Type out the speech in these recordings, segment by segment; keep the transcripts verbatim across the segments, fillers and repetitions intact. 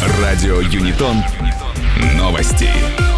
Радио Юнитон. Новости.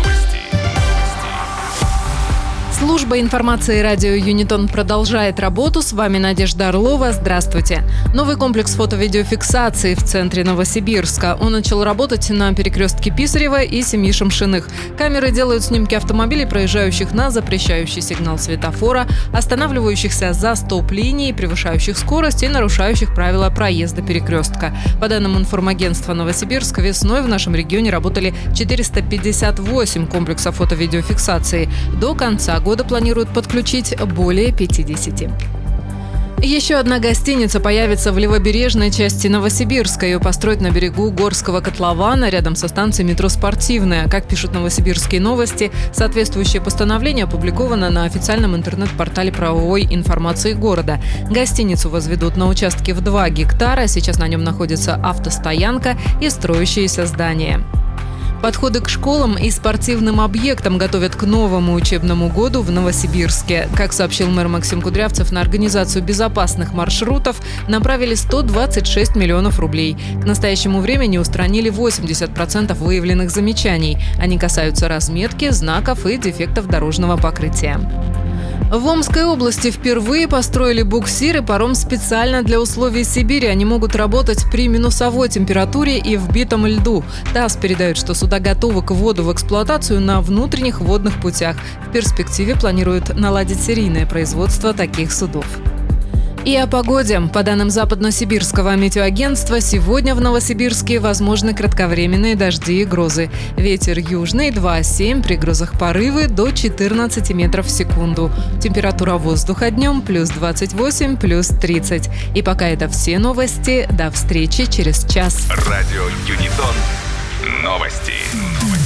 Служба информации радио Юнитон продолжает работу. С вами Надежда Орлова. Здравствуйте. Новый комплекс фото-видеофиксации в центре Новосибирска. Он начал работать на перекрестке Писарева и Семьи Шамшиных. Камеры делают снимки автомобилей, проезжающих на запрещающий сигнал светофора, останавливающихся за стоп-линией, превышающих скорость и нарушающих правила проезда перекрестка. По данным информагентства Новосибирска, весной в нашем регионе работали четыреста пятьдесят восемь комплексов фото-видеофиксации. До конца года года планируют подключить более пятидесяти. Еще одна гостиница появится в левобережной части Новосибирска. Ее построят на берегу Горского котлована, рядом со станцией метро «Спортивная». Как пишут новосибирские новости, соответствующее постановление опубликовано на официальном интернет-портале правовой информации города. Гостиницу возведут на участке в два гектара. Сейчас на нем находится автостоянка и строящиеся здания. Подходы к школам и спортивным объектам готовят к новому учебному году в Новосибирске. Как сообщил мэр Максим Кудрявцев, на организацию безопасных маршрутов направили сто двадцать шесть миллионов рублей. К настоящему времени устранили восемьдесят процентов выявленных замечаний. Они касаются разметки, знаков и дефектов дорожного покрытия. В Омской области впервые построили буксир и паром специально для условий Сибири. Они могут работать при минусовой температуре и в битом льду. ТАСС передает, что суда готовы к вводу в эксплуатацию на внутренних водных путях. В перспективе планируют наладить серийное производство таких судов. И о погоде. По данным Западно-Сибирского метеоагентства, сегодня в Новосибирске возможны кратковременные дожди и грозы. Ветер южный два семь, при грозах порывы до четырнадцати метров в секунду. Температура воздуха днем плюс двадцать восемь, плюс тридцать. И пока это все новости. До встречи через час. Радио Юнитон. Новости.